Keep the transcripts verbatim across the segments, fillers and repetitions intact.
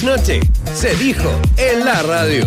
Trasnoche se dijo en la radio.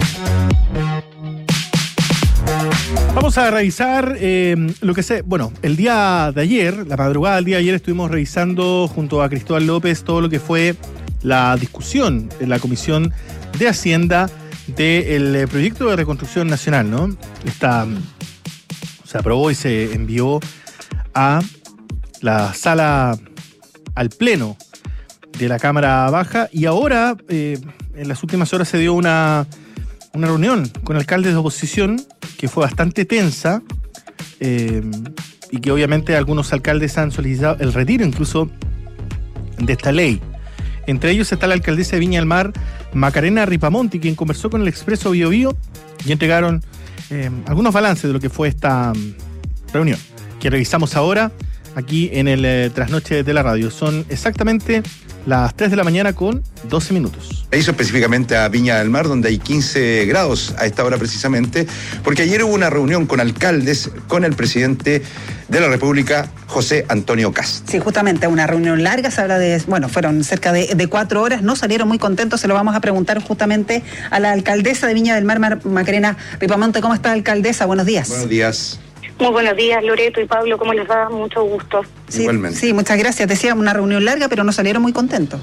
Vamos a revisar eh, lo que sé. Bueno, el día de ayer, la madrugada del día de ayer, estuvimos revisando junto a Cristóbal López todo lo que fue la discusión en la Comisión de Hacienda del proyecto de reconstrucción nacional, ¿no? Esta, se aprobó y se envió a la sala, al pleno de la Cámara Baja, y ahora, eh, en las últimas horas, se dio una, una reunión con alcaldes de oposición que fue bastante tensa, eh, y que obviamente algunos alcaldes han solicitado el retiro incluso de esta ley. Entre ellos está la alcaldesa de Viña del Mar, Macarena Ripamonti, quien conversó con el Expreso Bio Bio y entregaron eh, algunos balances de lo que fue esta um, reunión, que revisamos ahora aquí en el eh, Trasnoche de la radio. Son exactamente las tres de la mañana con doce minutos. Se hizo específicamente a Viña del Mar, donde hay quince grados a esta hora precisamente, porque ayer hubo una reunión con alcaldes, con el presidente de la República, José Antonio Kast. Sí, justamente una reunión larga, se habla de, bueno, fueron cerca de, de cuatro horas, no salieron muy contentos, se lo vamos a preguntar justamente a la alcaldesa de Viña del Mar, Mar Macarena Ripamonti. ¿Cómo está, alcaldesa? Buenos días. Buenos días. Muy buenos días, Loreto y Pablo, ¿cómo les va? Mucho gusto. Sí, igualmente. Sí, muchas gracias. Decía una reunión larga, pero no salieron muy contentos.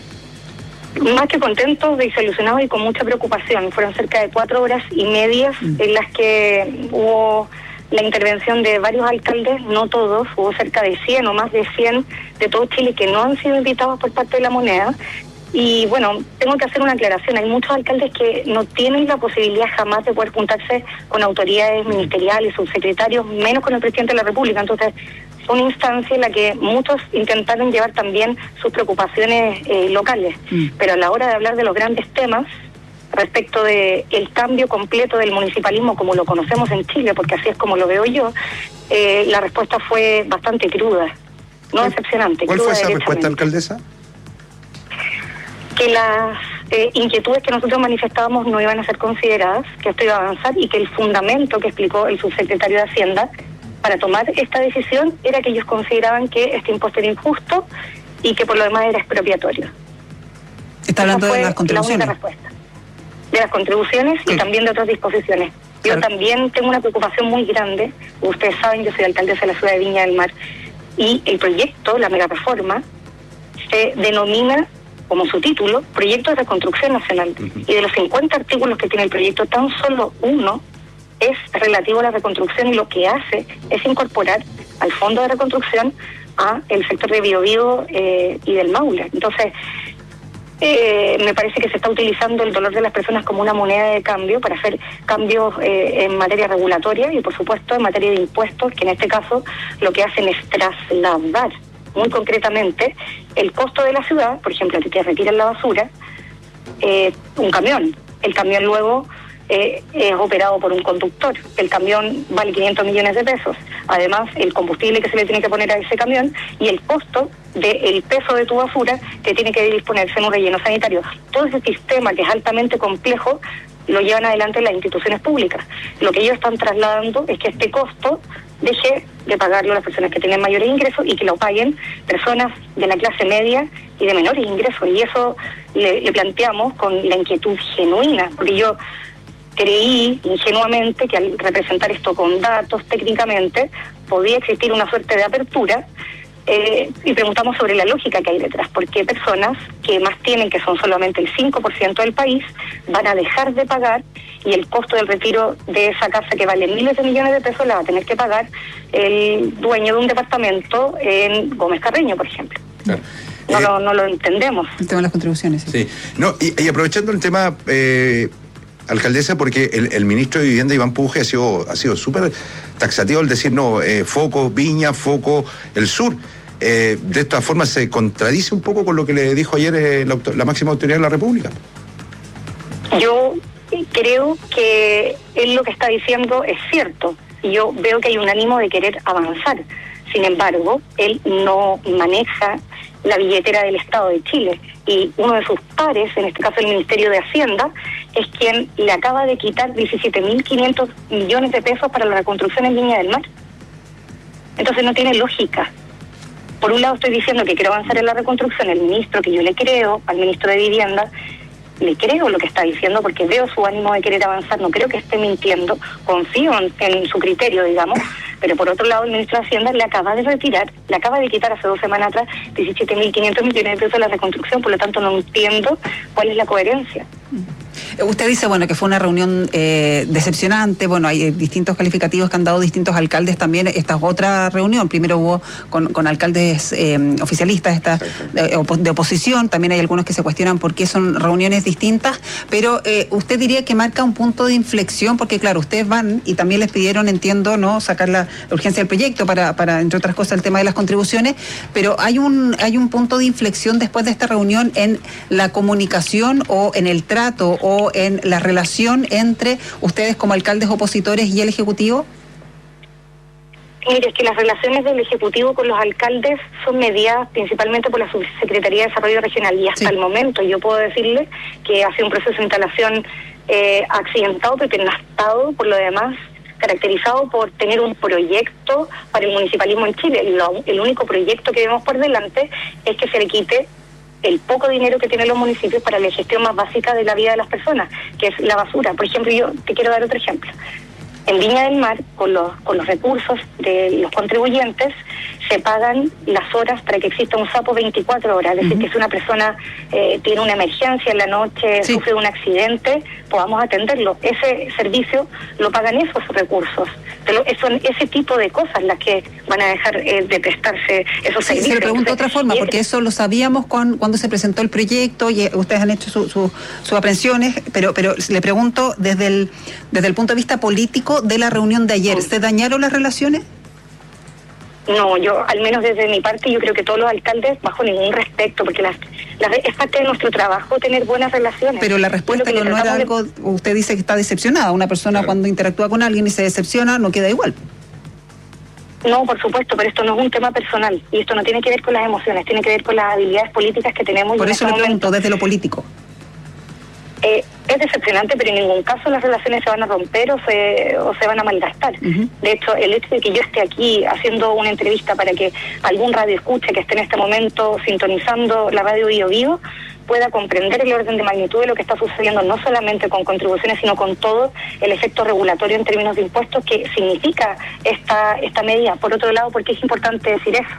Más que contentos, desilusionados y con mucha preocupación. Fueron cerca de cuatro horas y medias mm. en las que hubo la intervención de varios alcaldes, no todos, hubo cerca de cien o más de cien de todo Chile que no han sido invitados por parte de la moneda. Y bueno, tengo que hacer una aclaración, hay muchos alcaldes que no tienen la posibilidad jamás de poder juntarse con autoridades ministeriales, subsecretarios, menos con el presidente de la República. Entonces, fue una instancia en la que muchos intentaron llevar también sus preocupaciones eh, locales. Mm. Pero a la hora de hablar de los grandes temas, respecto de el cambio completo del municipalismo como lo conocemos en Chile, porque así es como lo veo yo, eh, la respuesta fue bastante cruda, no decepcionante. ¿Cuál fue esa respuesta, alcaldesa? Que las eh, inquietudes que nosotros manifestábamos no iban a ser consideradas, que esto iba a avanzar y que el fundamento que explicó el subsecretario de Hacienda para tomar esta decisión era que ellos consideraban que este impuesto era injusto y que por lo demás era expropiatorio. ¿Está hablando de las contribuciones? La única respuesta. De las contribuciones sí. Y también de otras disposiciones. Yo claro. También tengo una preocupación muy grande. Ustedes saben, yo soy alcaldesa de la ciudad de Viña del Mar y el proyecto, la megareforma, se denomina como su título, Proyecto de Reconstrucción Nacional. Uh-huh. Y de los cincuenta artículos que tiene el proyecto, tan solo uno es relativo a la reconstrucción y lo que hace es incorporar al Fondo de Reconstrucción a el sector de Biobío eh, y del Maule. Entonces, eh, me parece que se está utilizando el dolor de las personas como una moneda de cambio para hacer cambios eh, en materia regulatoria y, por supuesto, en materia de impuestos, que en este caso lo que hacen es trasladar muy concretamente el costo de la ciudad. Por ejemplo, que te retiran la basura, eh, un camión. El camión luego eh, es operado por un conductor. El camión vale quinientos millones de pesos. Además, el combustible que se le tiene que poner a ese camión y el costo del peso de tu basura que tiene que disponerse en un relleno sanitario. Todo ese sistema, que es altamente complejo, lo llevan adelante las instituciones públicas. Lo que ellos están trasladando es que este costo deje de pagarlo a las personas que tienen mayores ingresos y que lo paguen personas de la clase media y de menores ingresos. Y eso le, le planteamos con la inquietud genuina, porque yo creí ingenuamente que al representar esto con datos técnicamente podía existir una suerte de apertura. Eh, y preguntamos sobre la lógica que hay detrás, porque personas que más tienen, que son solamente el cinco por ciento del país, van a dejar de pagar y el costo del retiro de esa casa que vale miles de millones de pesos la va a tener que pagar el dueño de un departamento en Gómez Carreño, por ejemplo. Claro. No, eh, lo, no lo entendemos. El tema de las contribuciones. Sí. Sí. No, y, y aprovechando el tema, eh, alcaldesa, porque el, el ministro de Vivienda, Iván Puje, ha sido ha sido súper taxativo al decir, no, eh, foco Viña, foco el sur. Eh, de esta forma se contradice un poco con lo que le dijo ayer eh, la, la máxima autoridad de la República. Yo creo que él lo que está diciendo es cierto. Y yo veo que hay un ánimo de querer avanzar. Sin embargo, él no maneja la billetera del Estado de Chile. Y uno de sus pares, en este caso el Ministerio de Hacienda, es quien le acaba de quitar diecisiete mil quinientos millones de pesos para la reconstrucción en Viña del Mar. Entonces no tiene lógica. por un lado estoy diciendo que quiero avanzar en la reconstrucción, el ministro que yo le creo, al ministro de Vivienda, le creo lo que está diciendo porque veo su ánimo de querer avanzar, no creo que esté mintiendo, confío en, en su criterio, digamos, pero por otro lado el ministro de Hacienda le acaba de retirar, le acaba de quitar hace dos semanas atrás diecisiete mil quinientos millones de pesos de la reconstrucción, por lo tanto no entiendo cuál es la coherencia. Usted dice, bueno, que fue una reunión eh, decepcionante, bueno, hay distintos calificativos que han dado distintos alcaldes también, esta es otra reunión, primero hubo con, con alcaldes eh, oficialistas esta, de, de oposición, también hay algunos que se cuestionan por qué son reuniones distintas, pero eh, usted diría que marca un punto de inflexión, porque claro, ustedes van y también les pidieron, entiendo, no sacar la urgencia del proyecto para, para entre otras cosas, el tema de las contribuciones, pero hay un, hay un punto de inflexión después de esta reunión en la comunicación o en el trato o en la relación entre ustedes como alcaldes opositores y el Ejecutivo? Mire, es que las relaciones del Ejecutivo con los alcaldes son mediadas principalmente por la Subsecretaría de Desarrollo Regional y hasta sí. el momento yo puedo decirle que ha sido un proceso de instalación eh, accidentado, pero que no ha estado por lo demás caracterizado por tener un proyecto para el municipalismo en Chile. Lo, el único proyecto que vemos por delante es que se le quite el poco dinero que tienen los municipios para la gestión más básica de la vida de las personas, que es la basura. Por ejemplo, yo te quiero dar otro ejemplo. En Viña del Mar, con los, con los recursos de los contribuyentes, se pagan las horas para que exista un sapo veinticuatro horas. Es decir, uh-huh. que si una persona eh, tiene una emergencia en la noche, sí. sufre un accidente, podamos atenderlo. Ese servicio lo pagan esos recursos. Pero son ese tipo de cosas las que van a dejar eh, de prestarse esos sí, servicios. Se le pregunto de otra forma, porque eso lo sabíamos con, cuando se presentó el proyecto y ustedes han hecho sus su, su aprehensiones, pero pero le pregunto desde el, desde el punto de vista político de la reunión de ayer, ¿se dañaron las relaciones? No, yo, al menos desde mi parte, yo creo que todos los alcaldes, bajo ningún respeto, porque las, las, es parte de nuestro trabajo tener buenas relaciones. Pero la respuesta no, no era algo, de... usted dice que está decepcionada, una persona claro. cuando interactúa con alguien y se decepciona, no queda igual. No, por supuesto, pero esto no es un tema personal, y esto no tiene que ver con las emociones, tiene que ver con las habilidades políticas que tenemos. Por eso le pregunto, desde lo político. Eh, es decepcionante, pero en ningún caso las relaciones se van a romper o se, o se van a malgastar. Uh-huh. De hecho, el hecho de que yo esté aquí haciendo una entrevista para que algún radio escuche que esté en este momento sintonizando la radio Bio Bio pueda comprender el orden de magnitud de lo que está sucediendo, no solamente con contribuciones, sino con todo el efecto regulatorio en términos de impuestos que significa esta, esta medida. Por otro lado, ¿por qué es importante decir eso?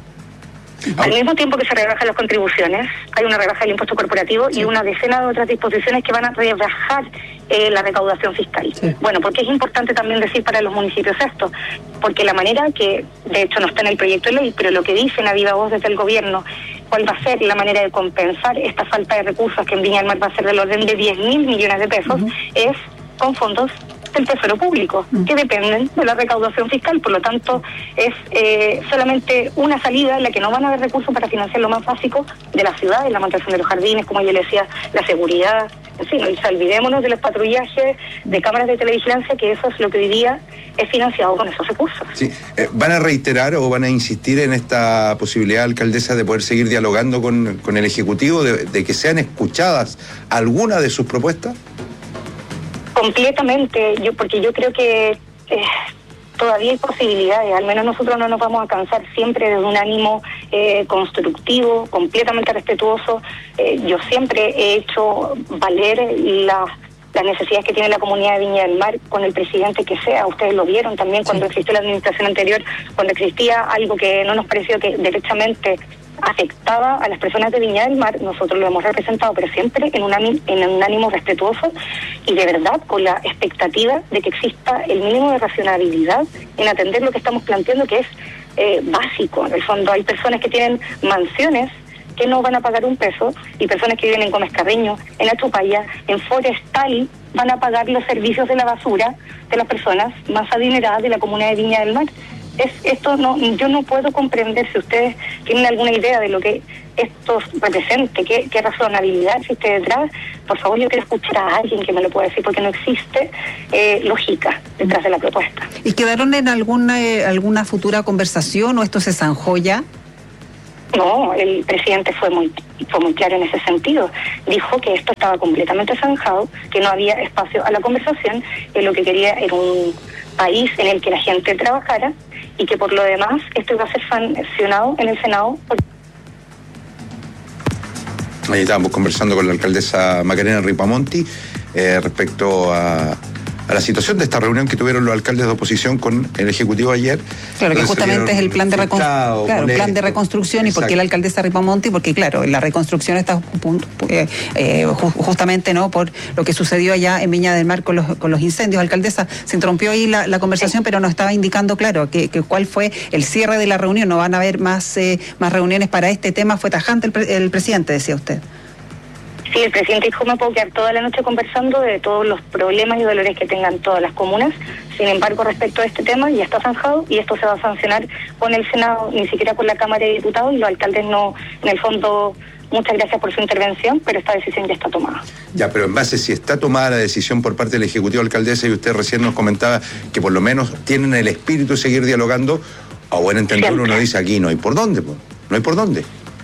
Al mismo tiempo que se rebajan las contribuciones, hay una rebaja del impuesto corporativo sí. y una decena de otras disposiciones que van a rebajar eh, la recaudación fiscal. Sí. Bueno, ¿por qué es importante también decir para los municipios esto? Porque la manera que, de hecho no está en el proyecto de ley, pero lo que dicen a viva voz desde el gobierno, cuál va a ser la manera de compensar esta falta de recursos que en Viña del Mar va a ser del orden de diez mil millones de pesos, uh-huh. es con fondos del Tesoro Público, mm. que dependen de la recaudación fiscal, por lo tanto es eh, solamente una salida en la que no van a haber recursos para financiar lo más básico de la ciudad, la mantención de los jardines, como yo le decía, la seguridad, en fin, o sea, olvidémonos de los patrullajes, de cámaras de televigilancia, que eso es lo que hoy día es financiado con esos recursos. Sí. Eh, ¿Van a reiterar o van a insistir en esta posibilidad, alcaldesa, de poder seguir dialogando con, con el Ejecutivo, de, de que sean escuchadas algunas de sus propuestas? Completamente, yo porque yo creo que eh, todavía hay posibilidades, al menos nosotros no nos vamos a cansar siempre desde un ánimo eh, constructivo, completamente respetuoso. Eh, yo siempre he hecho valer la, las necesidades que tiene la comunidad de Viña del Mar con el presidente que sea. Ustedes lo vieron también cuando sí. existió la administración anterior, cuando existía algo que no nos pareció que derechamente afectaba a las personas de Viña del Mar, nosotros lo hemos representado, pero siempre en un, ánimo, en un ánimo respetuoso y de verdad con la expectativa de que exista el mínimo de racionalidad en atender lo que estamos planteando, que es eh, básico. En el fondo hay personas que tienen mansiones que no van a pagar un peso y personas que viven en Gómez Carreño, en Achupaya, en Forestal, van a pagar los servicios de la basura de las personas más adineradas de la comunidad de Viña del Mar. Es, esto no, yo no puedo comprender. Si ustedes tienen alguna idea de lo que esto represente, qué, qué razonabilidad existe detrás, por favor yo quiero escuchar a alguien que me lo pueda decir, porque no existe eh, lógica detrás de la propuesta. ¿Y quedaron en alguna, eh, alguna futura conversación o esto se zanjó ya? No, el presidente fue muy fue muy claro en ese sentido. Dijo que esto estaba completamente zanjado, que no había espacio a la conversación, que lo que quería era un país en el que la gente trabajara y que por lo demás esto iba a ser sancionado en el Senado. Ahí estábamos conversando con la alcaldesa Macarena Ripamonti eh, respecto a, a la situación de esta reunión que tuvieron los alcaldes de oposición con el Ejecutivo ayer. Claro, que justamente es el plan de, recon... claro, plan de reconstrucción. Exacto. Y por qué la alcaldesa Ripamonti, porque claro, la reconstrucción está eh, eh, justamente no por lo que sucedió allá en Viña del Mar con los, con los incendios. Alcaldesa, se interrumpió ahí la, la conversación, sí. Pero nos estaba indicando, claro, que, que cuál fue el cierre de la reunión. No van a haber más, eh, más reuniones para este tema. Fue tajante el, pre el presidente, decía usted. Sí, el presidente dijo, me puedo quedar toda la noche conversando de todos los problemas y dolores que tengan todas las comunas. Sin embargo, respecto a este tema, ya está zanjado y esto se va a sancionar con el Senado, ni siquiera con la Cámara de Diputados, y los alcaldes no, en el fondo, muchas gracias por su intervención, pero esta decisión ya está tomada. Ya, pero en base, si está tomada la decisión por parte del Ejecutivo, alcaldesa, y usted recién nos comentaba que por lo menos tienen el espíritu de seguir dialogando, a buen entender uno dice, aquí no hay por dónde, pues, no hay por dónde.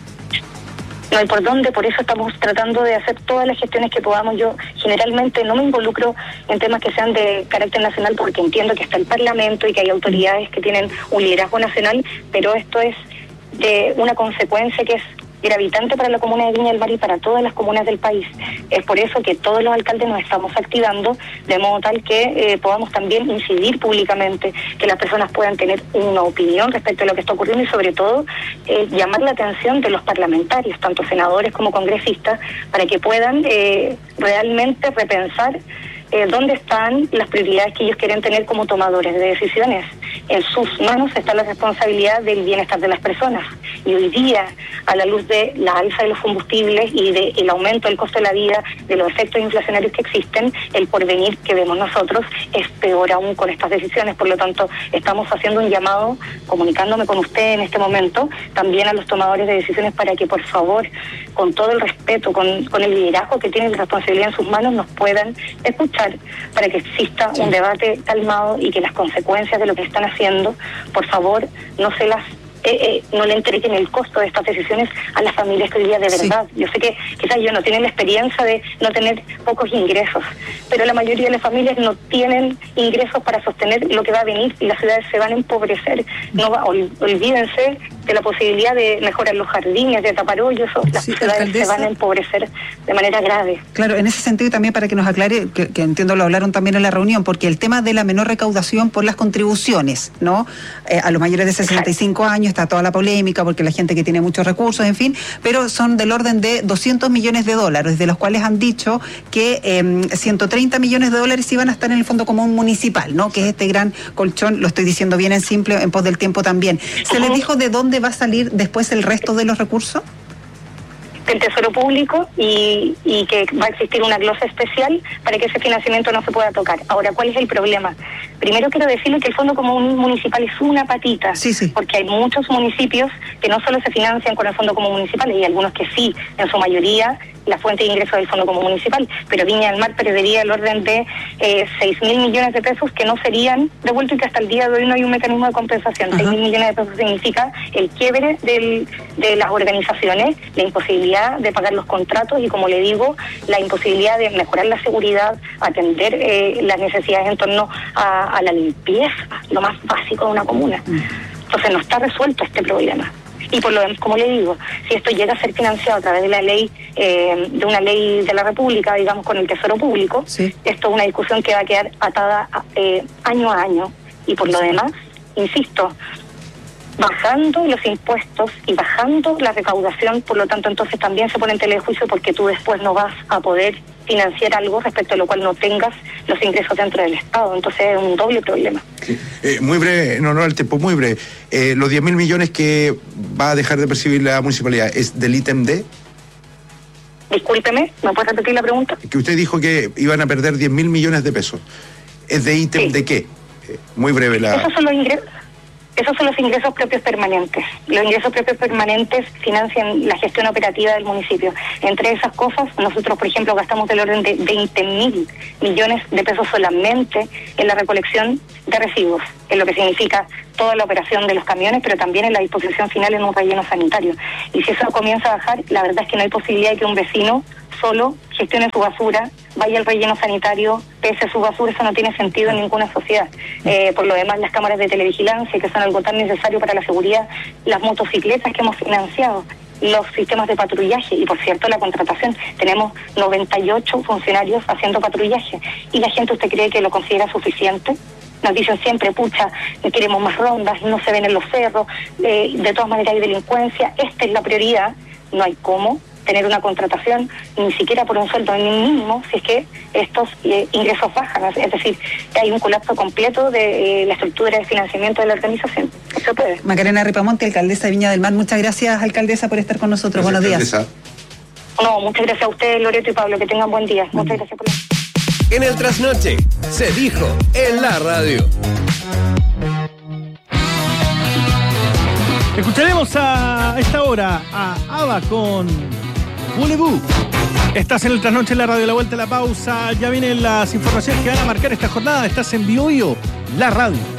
No hay por dónde, por eso estamos tratando de hacer todas las gestiones que podamos. Yo generalmente no me involucro en temas que sean de carácter nacional porque entiendo que está el Parlamento y que hay autoridades que tienen un liderazgo nacional, pero esto es de una consecuencia que es gravitante para la comuna de Viña del Mar y para todas las comunas del país. Es por eso que todos los alcaldes nos estamos activando de modo tal que eh, podamos también incidir públicamente, que las personas puedan tener una opinión respecto a lo que está ocurriendo y sobre todo eh, llamar la atención de los parlamentarios, tanto senadores como congresistas, para que puedan eh, realmente repensar Eh, dónde están las prioridades que ellos quieren tener como tomadores de decisiones. En sus manos está la responsabilidad del bienestar de las personas. Y hoy día, a la luz de la alza de los combustibles y del aumento del costo de la vida, de los efectos inflacionarios que existen, el porvenir que vemos nosotros es peor aún con estas decisiones. Por lo tanto, estamos haciendo un llamado, comunicándome con usted en este momento, también a los tomadores de decisiones para que, por favor, con todo el respeto, con, con el liderazgo que tienen la responsabilidad en sus manos, nos puedan escuchar para que exista sí. un debate calmado y que las consecuencias de lo que están haciendo, por favor, no se las eh, eh, no le entreguen el costo de estas decisiones a las familias que hoy día de verdad. Sí. Yo sé que quizás ellos no tienen la experiencia de no tener pocos ingresos, pero la mayoría de las familias no tienen ingresos para sostener lo que va a venir y las ciudades se van a empobrecer. No va, ol, olvídense de la posibilidad de mejorar los jardines, de tapar hoyos, las sí, ciudades alcaldesa. Se van a empobrecer de manera grave. Claro, en ese sentido también para que nos aclare, que, que entiendo lo hablaron también en la reunión, porque el tema de la menor recaudación por las contribuciones, ¿no? Eh, a los mayores de sesenta y cinco Exacto. años está toda la polémica, porque la gente que tiene muchos recursos, en fin, pero son del orden de doscientos millones de dólares, de los cuales han dicho que eh, ciento treinta millones de dólares iban a estar en el Fondo Común Municipal, ¿no? Que es este gran colchón, lo estoy diciendo bien en simple, en pos del tiempo también. ¿Se les dijo de dónde va a salir después el resto de los recursos? Del Tesoro Público y, y que va a existir una glosa especial para que ese financiamiento no se pueda tocar. Ahora, ¿cuál es el problema? Primero quiero decirle que el Fondo Común Municipal es una patita, sí, sí. porque hay muchos municipios que no solo se financian con el Fondo Común Municipal, y algunos que sí, en su mayoría, la fuente de ingresos del Fondo Común Municipal, pero Viña del Mar perdería el orden de eh, seis mil millones de pesos que no serían devueltos y que hasta el día de hoy no hay un mecanismo de compensación. seis mil millones de pesos significa el quiebre del, de las organizaciones, la imposibilidad de pagar los contratos y, como le digo, la imposibilidad de mejorar la seguridad, atender eh, las necesidades en torno a, a la limpieza, lo más básico de una comuna. Entonces no está resuelto este problema. Y por lo demás, como le digo, si esto llega a ser financiado a través de la ley, eh, de una ley de la República, digamos, con el Tesoro Público, sí. esto es una discusión que va a quedar atada eh, año a año. Y por lo demás, insisto, bajando los impuestos y bajando la recaudación, por lo tanto, entonces también se pone en tela de juicio porque tú después no vas a poder financiar algo respecto a lo cual no tengas los ingresos dentro del Estado. Entonces es un doble problema. Sí. Eh, muy breve, no, no, el tiempo muy breve. Eh, los diez mil millones que va a dejar de percibir la municipalidad, ¿es del ítem D? Discúlpeme, ¿me puede repetir la pregunta? Que usted dijo que iban a perder diez mil millones de pesos. ¿Es de ítem sí. de qué? Eh, muy breve la... Esos son los ingresos. Esos son los ingresos propios permanentes. Los ingresos propios permanentes financian la gestión operativa del municipio. Entre esas cosas, nosotros, por ejemplo, gastamos del orden de veinte mil millones de pesos solamente en la recolección de residuos, en lo que significa toda la operación de los camiones, pero también en la disposición final en un relleno sanitario. Y si eso comienza a bajar, la verdad es que no hay posibilidad de que un vecino solo gestione su basura, vaya al relleno sanitario, pese su basura, eso no tiene sentido en ninguna sociedad. Eh, por lo demás, las cámaras de televigilancia, que son algo tan necesario para la seguridad, las motocicletas que hemos financiado, los sistemas de patrullaje y, por cierto, la contratación. Tenemos noventa y ocho funcionarios haciendo patrullaje y la gente, ¿usted cree que lo considera suficiente? Nos dicen siempre, pucha, queremos más rondas, no se ven en los cerros, eh, de todas maneras hay delincuencia. Esta es la prioridad, no hay cómo tener una contratación ni siquiera por un sueldo mínimo si es que estos eh, ingresos bajan, es decir, hay un colapso completo de eh, la estructura de financiamiento de la organización. Eso puede. Macarena Ripamonte, alcaldesa de Viña del Mar, muchas gracias, alcaldesa, por estar con nosotros. Gracias, buenos días. alcaldesa. No, muchas gracias a ustedes, Loreto y Pablo, que tengan buen día. Muchas gracias por la... En el trasnoche, se dijo en la radio. Escucharemos a esta hora a ABBA con Voulez-vous. Estás en el trasnoche en la radio, la vuelta a la pausa. Ya vienen las informaciones que van a marcar esta jornada. Estás en Bio Bio, la radio.